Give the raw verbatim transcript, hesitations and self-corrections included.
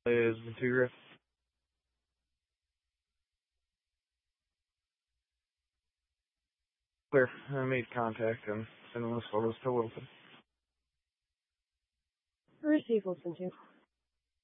is Ventura. Clear. I made contact and sending those photos to Wilson. Receive, Wilson two.